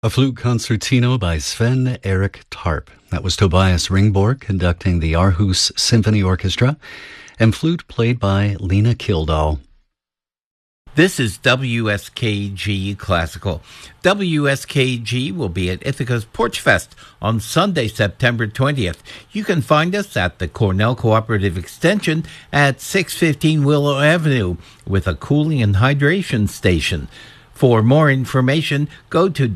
A flute concertino by Sven Erik Tarp. That was Tobias Ringborg conducting the Aarhus Symphony Orchestra, and flute played by Lena Kildahl. This is WSKG Classical. WSKG will be at Ithaca's Porch Fest on Sunday, September 20th. You can find us at the Cornell Cooperative Extension at 615 Willow Avenue with a cooling and hydration station. For more information, go to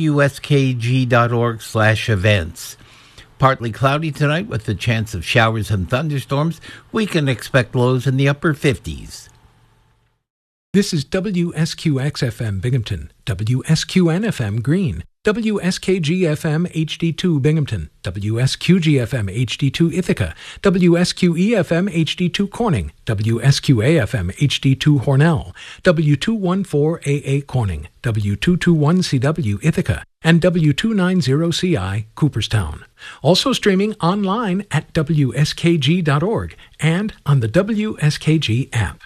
wskg.org/events. Partly cloudy tonight with the chance of showers and thunderstorms. We can expect lows in the upper 50s. This is WSQX-FM Binghamton, WSQN-FM Greene, WSKG-FM HD2 Binghamton, WSQG-FM HD2 Ithaca, WSQE-FM HD2 Corning, WSQA-FM HD2 Hornell, W214AA Corning, W221CW Ithaca, and W290CI Cooperstown. Also streaming online at WSKG.org and on the WSKG app.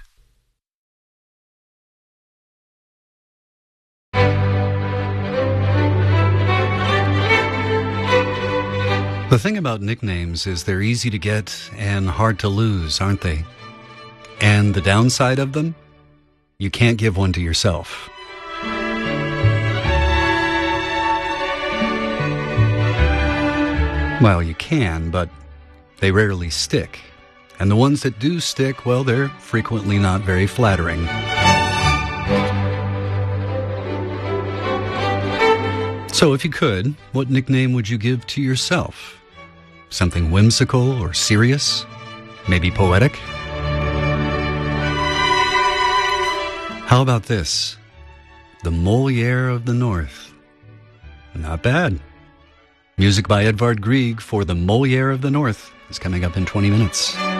The thing about nicknames is they're easy to get and hard to lose, aren't they? And the downside of them? You can't give one to yourself. Well, you can, but they rarely stick. And the ones that do stick, well, they're frequently not very flattering. So if you could, what nickname would you give to yourself? Something whimsical or serious? Maybe poetic? How about this? The Molière of the North. Not bad. Music by Edvard Grieg for the Molière of the North is coming up in 20 minutes.